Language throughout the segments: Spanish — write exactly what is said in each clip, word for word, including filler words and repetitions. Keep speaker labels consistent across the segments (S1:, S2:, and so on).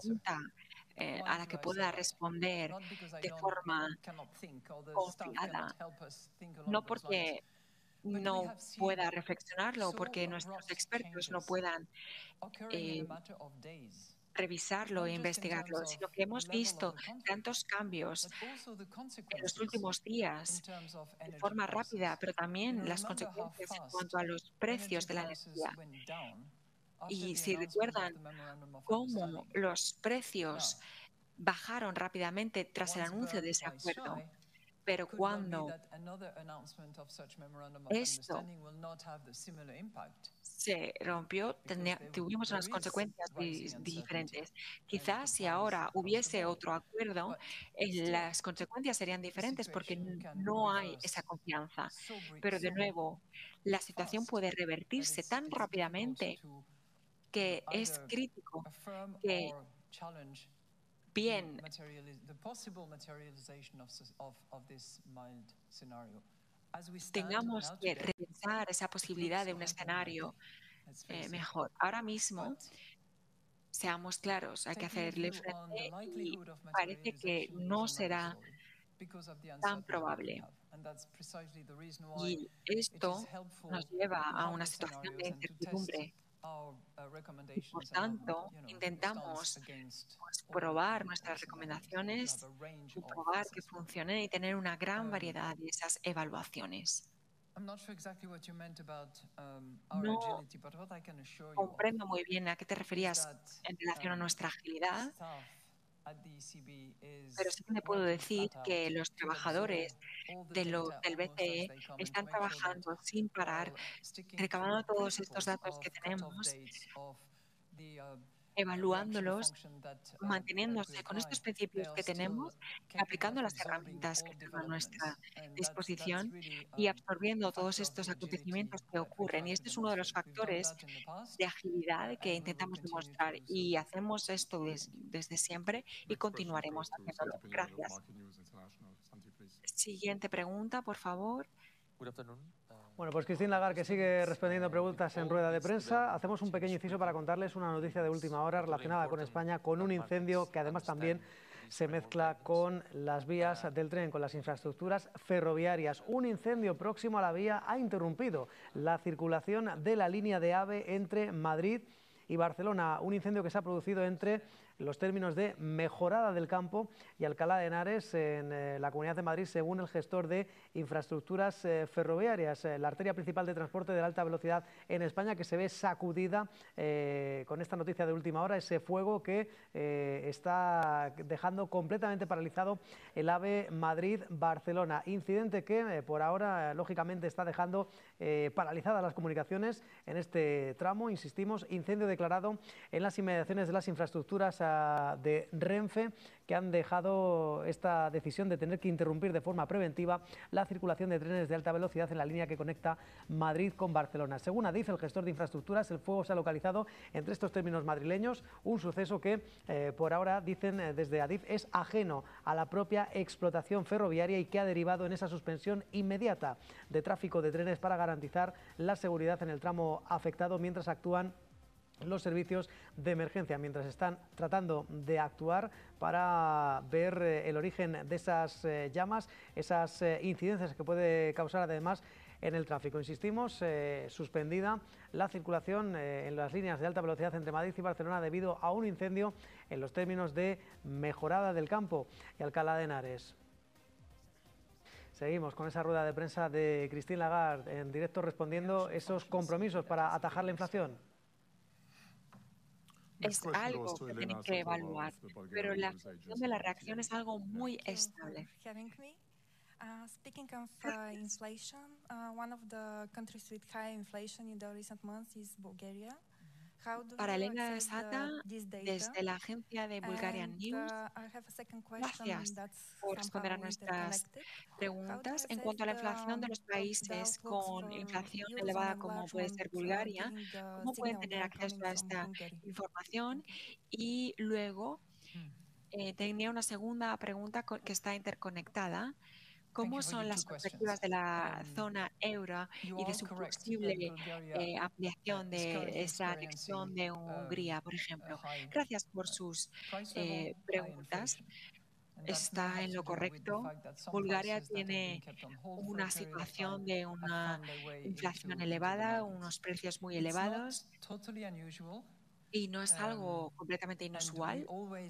S1: pregunta eh, a la que pueda responder de forma confiada, no porque no pueda reflexionarlo, porque nuestros expertos no puedan eh, revisarlo e investigarlo, sino que hemos visto tantos cambios en los últimos días de forma rápida, pero también las consecuencias en cuanto a los precios de la energía. Y si recuerdan cómo los precios bajaron rápidamente tras el anuncio de ese acuerdo, pero cuando esto se rompió, tenía- tuvimos unas consecuencias di- diferentes. Quizás si ahora hubiese otro acuerdo, eh, las consecuencias serían diferentes porque n- no hay esa confianza. Pero de nuevo, la situación puede revertirse tan rápidamente que es crítico que bien tengamos que repensar esa posibilidad de un escenario eh, mejor. Ahora mismo, seamos claros, hay que hacerle frente y parece que no será tan probable. Y esto nos lleva a una situación de incertidumbre y, por tanto, intentamos pues, probar nuestras recomendaciones, comprobar que funcionen y tener una gran variedad de esas evaluaciones. No comprendo muy bien a qué te referías en relación a nuestra agilidad, pero sí que te puedo decir que los trabajadores de lo- del B C E están trabajando sin parar, recabando todos estos datos que tenemos, evaluándolos, manteniéndose con estos principios que tenemos, aplicando las herramientas que están a nuestra disposición y absorbiendo todos estos acontecimientos que ocurren. Y este es uno de los factores de agilidad que intentamos demostrar y hacemos esto des- desde siempre y continuaremos haciéndolo. Gracias. Siguiente pregunta, por favor.
S2: Bueno, pues Christine Lagarde, que sigue respondiendo preguntas en rueda de prensa. Hacemos un pequeño inciso para contarles una noticia de última hora relacionada con España, con un incendio que además también se mezcla con las vías del tren, con las infraestructuras ferroviarias. Un incendio próximo a la vía ha interrumpido la circulación de la línea de AVE entre Madrid y Barcelona. Un incendio que se ha producido entre los términos de Mejorada del Campo y Alcalá de Henares en eh, la Comunidad de Madrid, según el gestor de infraestructuras eh, ferroviarias, eh, la arteria principal de transporte de alta velocidad en España, que se ve sacudida eh, con esta noticia de última hora, ese fuego que eh, está dejando completamente paralizado el AVE Madrid-Barcelona. Incidente que eh, por ahora, eh, lógicamente, está dejando eh, paralizadas las comunicaciones en este tramo. Insistimos, incendio declarado en las inmediaciones de las infraestructuras de Renfe, que han dejado esta decisión de tener que interrumpir de forma preventiva la circulación de trenes de alta velocidad en la línea que conecta Madrid con Barcelona. Según Adif, el gestor de infraestructuras, el fuego se ha localizado entre estos términos madrileños, un suceso que eh, por ahora, dicen eh, desde Adif, es ajeno a la propia explotación ferroviaria y que ha derivado en esa suspensión inmediata de tráfico de trenes para garantizar la seguridad en el tramo afectado mientras actúan los servicios de emergencia, mientras están tratando de actuar para ver eh, el origen de esas eh, llamas, esas eh, incidencias que puede causar además en el tráfico. Insistimos, eh, suspendida la circulación eh, en las líneas de alta velocidad entre Madrid y Barcelona debido a un incendio en los términos de Mejorada del Campo y Alcalá de Henares. Seguimos con esa rueda de prensa de Christine Lagarde en directo respondiendo esos compromisos para atajar la inflación.
S1: Es algo que tienen que evaluar, pero la función de la reacción es algo muy estable.
S3: Uh, speaking of uh, inflation, uh, one of the countries with high inflation in the recent months is Bulgaria. How do
S1: Para
S3: you
S1: Elena
S3: access
S1: Sata,
S3: the, this data?
S1: desde la agencia de Bulgarian
S3: And
S1: News,
S3: uh, I have a second question
S1: gracias
S3: that's
S1: por responder a
S3: somehow
S1: nuestras
S3: interconnected. How do you
S1: preguntas. En
S3: assess
S1: cuanto a la
S3: the,
S1: inflación de los
S3: out- the
S1: países
S3: outlooks
S1: con
S3: for
S1: inflación
S3: Eurozone
S1: elevada
S3: and
S1: como puede ser
S3: Largemont, uh,
S1: Bulgaria,
S3: given the
S1: cómo pueden
S3: signals that
S1: tener
S3: are
S1: acceso
S3: coming
S1: a
S3: from
S1: esta
S3: Hungary?
S1: información.
S3: Thank you.
S1: Y luego eh, tenía una segunda pregunta co- que está interconectada. ¿Cómo son las perspectivas de la zona euro y de su posible eh, ampliación de esa anexión de Hungría, por ejemplo? Gracias por sus eh, preguntas. Está en lo correcto. Bulgaria tiene una situación de una inflación elevada, unos precios muy elevados, y no es algo completamente inusual.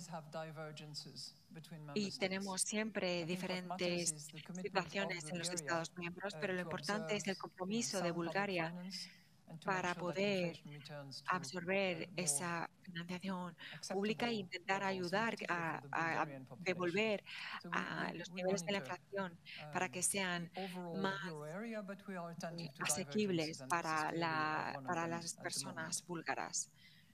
S1: Y tenemos siempre diferentes situaciones en los Estados miembros, pero lo importante es el compromiso de Bulgaria para poder absorber esa financiación pública e intentar ayudar a, a- a devolver a los niveles de la inflación para que sean más eh, asequibles para, la, para las personas búlgaras.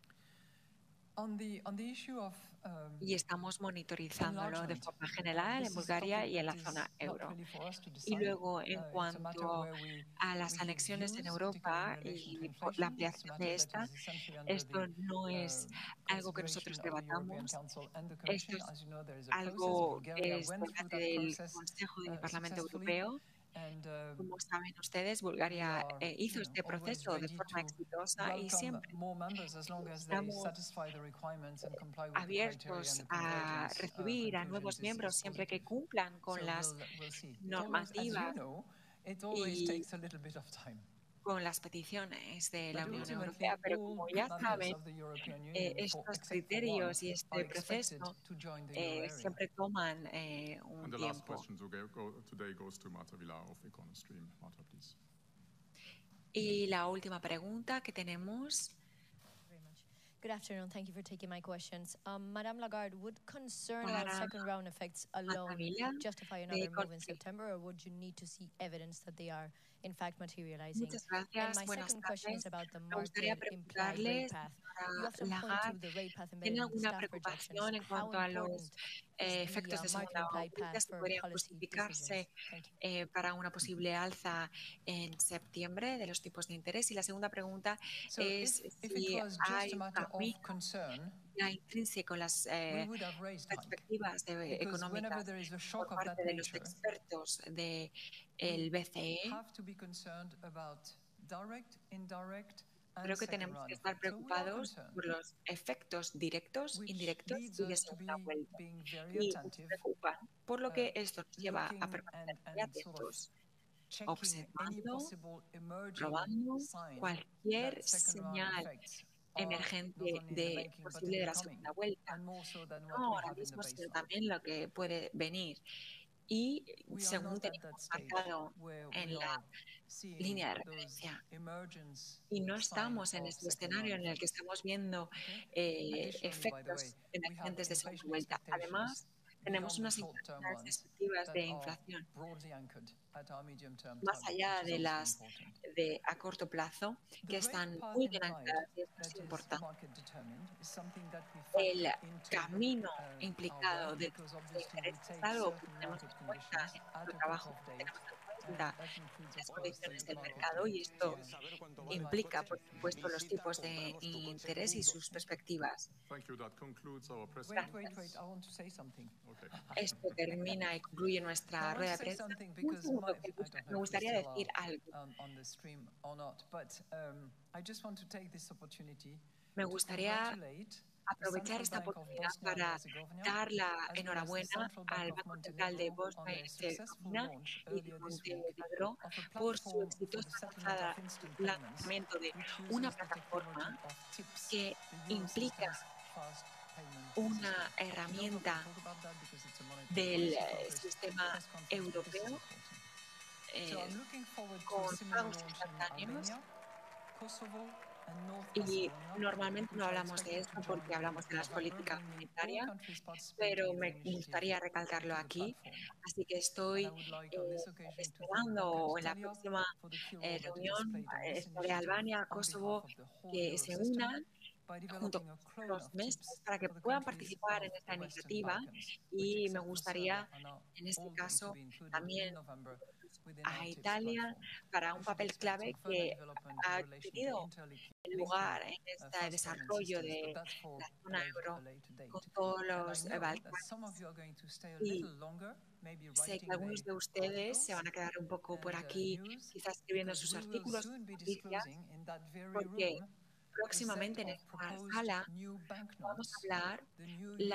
S1: Y estamos monitorizándolo de forma general en Bulgaria y en la zona euro. Y luego, en cuanto a las anexiones en Europa y la ampliación de estas, esto no es algo que nosotros debatamos. Esto es algo que es debate del Consejo y del Parlamento Europeo. Como saben ustedes, Bulgaria eh, hizo este proceso de forma exitosa y siempre estamos abiertos a recibir a nuevos miembros siempre que cumplan con las normativas y con las peticiones de la Unión Europea. Pero como ya saben, eh, estos criterios y este proceso eh, siempre toman eh, un tiempo. Y la última pregunta que tenemos.
S4: Good afternoon. Thank you for taking my questions. Um, Madame Lagarde, would concern about second round effects alone justify another move in September, or would you need to see evidence that they are in fact materializing?
S1: Muchas gracias.
S4: And my
S1: Buenas
S4: second question
S1: tardes.
S4: is about the
S1: Me gustaría
S4: market implied rate
S1: preguntarles,
S4: path.
S1: señora
S4: You often point
S1: Lagarde,
S4: to the rate path embedded
S1: ¿tiene
S4: in the
S1: alguna
S4: staff
S1: preocupación
S4: projections.
S1: en
S4: How
S1: cuanto a los
S4: important
S1: eh,
S4: is the
S1: efectos
S4: uh,
S1: de
S4: market
S1: segunda
S4: implied
S1: vuelta
S4: path
S1: que
S4: for
S1: podrían
S4: policy
S1: justificarse
S4: decisions? Thank you.
S1: eh, para una posible alza en septiembre de los tipos de interés? Y la segunda pregunta
S5: So
S1: es
S5: if, if
S1: si
S5: it was
S1: hay
S5: just a
S1: un
S5: matter of
S1: camino
S5: concern,
S1: ya intrínseco en las
S5: we
S1: eh,
S5: would have raised hike.
S1: perspectivas de-
S5: Because whenever
S1: económicas
S5: there is a
S1: por
S5: shock of
S1: parte
S5: that
S1: de los
S5: nature,
S1: expertos del
S5: we
S1: B C E.
S5: have to be concerned about direct, indirect,
S1: Creo
S5: and
S1: que
S5: second
S1: tenemos
S5: round
S1: que estar
S5: effects. So we are
S1: preocupados
S5: concerned,
S1: por los efectos directos,
S5: which
S1: indirectos
S5: leads
S1: y de
S5: us to
S1: segunda
S5: be
S1: vuelta.
S5: being very
S1: Y nos
S5: attentive,
S1: preocupa, por lo
S5: uh,
S1: que esto nos lleva a
S5: looking
S1: permanecer
S5: and,
S1: muy
S5: and sort of
S1: atentos,
S5: checking any
S1: observando,
S5: possible emerging
S1: probando
S5: sign
S1: cualquier
S5: that second round
S1: señal
S5: effects are not
S1: emergente
S5: only in the
S1: de
S5: making but
S1: posible de
S5: even
S1: la
S5: coming,
S1: segunda vuelta,
S5: and more so than what
S1: no
S5: we
S1: ahora
S5: have in the
S1: mismo, sino
S5: baseline.
S1: también lo que puede venir. Y
S5: We are
S1: según
S5: not at
S1: tenemos
S5: that stage
S1: marcado
S5: where
S1: en
S5: we
S1: la
S5: are seeing
S1: línea de
S5: those
S1: referencia,
S5: emergence
S1: y no
S5: sign
S1: estamos en
S5: of
S1: ese
S5: second
S1: escenario
S5: round
S1: en el que
S5: effects.
S1: estamos viendo
S5: Okay?
S1: eh,
S5: Additionally, by the way,
S1: efectos
S5: we have
S1: emergentes de segunda
S5: inflation
S1: vuelta.
S5: expectations
S1: Además, tenemos
S5: beyond the
S1: unas
S5: short-term
S1: unas
S5: ones
S1: expectativas
S5: that
S1: de
S5: are
S1: inflación
S5: broadly anchored at our medium-term
S1: más
S5: target,
S1: allá
S5: which
S1: de
S5: is also
S1: las
S5: important.
S1: de a corto plazo,
S5: The
S1: que
S5: rate
S1: están
S5: path
S1: muy bien
S5: implied,
S1: ancladas y esto es
S5: that is
S1: importante.
S5: market determined, is something that we
S1: El
S5: factor into
S1: camino
S5: uh, our
S1: implicado
S5: work
S1: de
S5: because
S1: de
S5: obviously we
S1: interés es
S5: take
S1: algo que
S5: certain
S1: tenemos
S5: market
S1: en cuenta
S5: conditions
S1: en
S5: at
S1: nuestro
S5: a
S1: trabajo,
S5: cut-off date,
S1: tenemos en
S5: and
S1: cuenta
S5: that includes, of
S1: las
S5: course, the
S1: condiciones del
S5: market
S1: mercado y
S5: rate.
S1: esto
S5: uh,
S1: implica, por supuesto, los tipos de interés y sus perspectivas.
S6: Thank you. That concludes our press
S5: Wait, wait,
S1: Gracias.
S5: wait, I want to say something.
S6: Okay.
S1: Esto termina y concluye
S5: I
S1: nuestra
S5: want
S1: rueda
S5: to
S1: de
S5: say
S1: prensa.
S5: something
S1: Un
S5: because
S1: segundo,
S5: my,
S1: que
S5: I
S1: gusta-
S5: don't
S1: me
S5: know if we
S1: gustaría
S5: still
S1: decir
S5: are
S1: algo.
S5: on, on the stream or not, but um, I just want to take this opportunity
S1: Me
S5: to
S1: gustaría
S5: congratulate the
S1: aprovechar
S5: Central
S1: esta
S5: Bank of
S1: oportunidad
S5: Bosnia and
S1: para
S5: Herzegovina,
S1: dar la
S5: as well as the
S1: enhorabuena
S5: Central Bank
S1: al
S5: of
S1: Banco Central de
S5: Montenegro on
S1: Bosnia y
S5: their successful
S1: Herzegovina
S5: launch
S1: y de
S5: earlier this week
S1: Montenegro
S5: of a
S1: por su
S5: platform for the
S1: exitosa
S5: settlement
S1: lanzada-
S5: of instant payments,
S1: lanzamiento de
S5: which
S1: una
S5: uses the
S1: plataforma
S5: technology of TIPS,
S1: que
S5: the
S1: implica
S5: Eurosystem's fast payment
S1: una
S5: system. We don't
S1: herramienta
S5: talk about that because it's a monetary
S1: del
S5: policy
S1: eh,
S5: focused
S1: sistema
S5: press conference, but this is
S1: europeo
S5: important. So
S1: eh,
S5: I'm looking forward to a
S1: con
S5: similar
S1: pagos
S5: launch in
S1: instantáneos.
S5: Albania, Kosovo, and North
S1: Y
S5: Macedonia,
S1: normalmente no
S5: which are
S1: hablamos de
S5: expected to
S1: esto
S5: join
S1: porque
S5: in
S1: hablamos de las
S5: November,
S1: políticas
S5: bringing all
S1: monetarias,
S5: countries participating
S1: pero
S5: in the
S1: me
S5: initiative
S1: gustaría recalcarlo
S5: onto the
S1: aquí.
S5: platform.
S1: Así que
S5: And
S1: estoy
S5: I would like on
S1: eh,
S5: this occasion to thank
S1: esperando
S5: Bankers
S1: en la
S5: Italia
S1: próxima
S5: for the key
S1: eh,
S5: role that it has
S1: reunión
S5: played on
S1: eh,
S5: this
S1: esta de
S5: initiative
S1: Albania,
S5: on behalf
S1: Kosovo,
S5: of the whole
S1: que se
S5: Eurosystem.
S1: unan junto con los meses para que puedan participar en esta iniciativa y me gustaría, en este caso, también a Italia para un papel clave que ha tenido lugar en este desarrollo de la zona euro con todos los Balcanes. Y sé que algunos de ustedes se van a quedar un poco por aquí, quizás escribiendo sus artículos, noticias, porque próximamente en esta sala vamos a hablar la